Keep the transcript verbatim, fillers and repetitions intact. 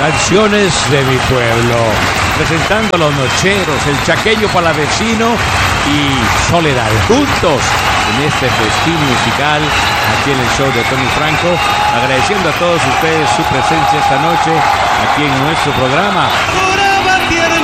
Canciones de mi pueblo, presentando a los nocheros, el chaqueño palavecino y Soledad, juntos en este festín musical aquí en el show de Tony Franco, agradeciendo a todos ustedes su presencia esta noche aquí en nuestro programa.